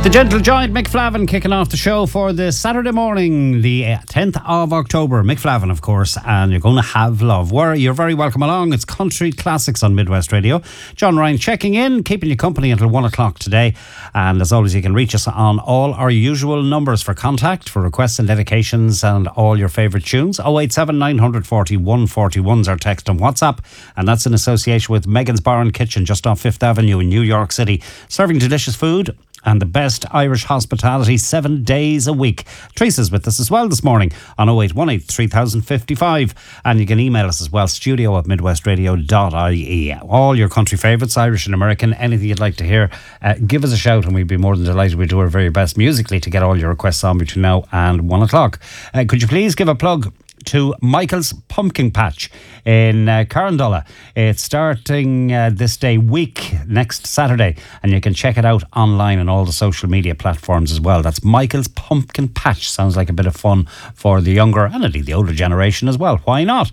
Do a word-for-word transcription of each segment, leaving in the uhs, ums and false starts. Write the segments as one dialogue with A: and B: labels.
A: The Gentle Giant Mick Flavin kicking off the show for this Saturday morning, the tenth of October. Mick Flavin, of course, and You're Gonna Have Love. Where you're very welcome along. It's Country Classics on Midwest Radio. John Ryan checking in, keeping you company until one o'clock today. And as always, you can reach us on all our usual numbers for contact, for requests and dedications, and all your favourite tunes. oh eight seven, nine four oh, one four one is our text on WhatsApp. And that's in association with Megan's Bar and Kitchen just off Fifth Avenue in New York City, serving delicious food and the best Irish hospitality seven days a week. Teresa's with us as well this morning on oh eight one eight, three thousand fifty-five. And you can email us as well, studio at midwestradio dot I E. All your country favourites, Irish and American, anything you'd like to hear, uh, give us a shout and we'd be more than delighted. We do our very best musically to get all your requests on between now and one o'clock. Uh, could you please give a plug to Michael's Pumpkin Patch in uh, Carandola. It's starting uh, this day week, next Saturday, and you can check it out online on all the social media platforms as well. That's Michael's Pumpkin Patch. Sounds like a bit of fun for the younger and indeed the older generation as well. Why not?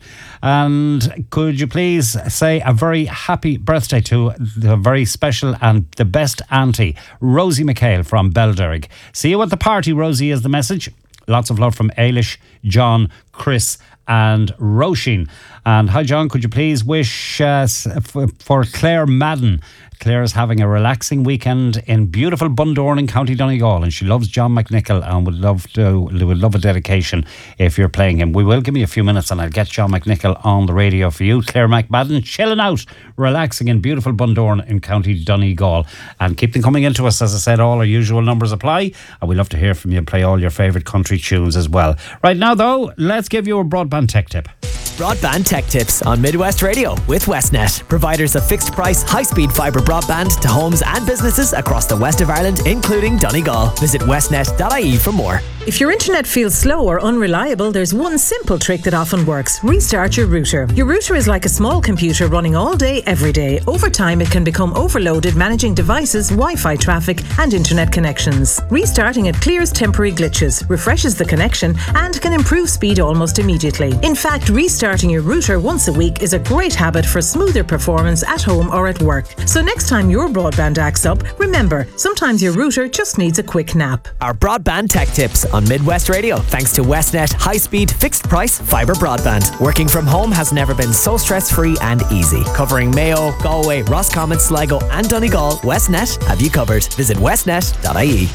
A: And could you please say a very happy birthday to the very special and the best auntie, Rosie McHale from Belderrig. See you at the party, Rosie, is the message. Lots of love from Ailish, John, Chris and Roisin. And hi John, could you please wish uh, for Claire Madden. Claire is having a relaxing weekend in beautiful Bundoran in County Donegal, and she loves John McNichol and would love to would love a dedication if you're playing him. We will give me a few minutes and I'll get John McNichol on the radio for you. Claire McMadden chilling out, relaxing in beautiful Bundoran in County Donegal. And keep them coming into us. As I said, all our usual numbers apply, and we'd love to hear from you and play all your favourite country tunes as well. Right now though, let's give you a broadband tech tip.
B: Broadband Tech Tips on Midwest Radio with Westnet, providers of fixed price, high speed fibre broadband to homes and businesses across the west of Ireland, including Donegal. Visit westnet dot I E for more.
C: If your internet feels slow or unreliable, there's one simple trick that often works. Restart your router. Your router is like a small computer running all day, every day. Over time, it can become overloaded managing devices, Wi-Fi traffic and internet connections. Restarting it clears temporary glitches, refreshes the connection and can improve speed almost immediately. In fact, restarting your router once a week is a great habit for smoother performance at home or at work. So next time your broadband acts up, remember, sometimes your router just needs a quick nap.
B: Our Broadband Tech Tips on Midwest Radio, thanks to Westnet high-speed, fixed-price fibre broadband. Working from home has never been so stress-free and easy. Covering Mayo, Galway, Roscommon, Sligo and Donegal, Westnet have you covered. Visit westnet dot I E.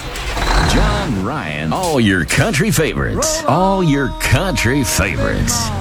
D: John Ryan, all your country favorites. All your country favorites.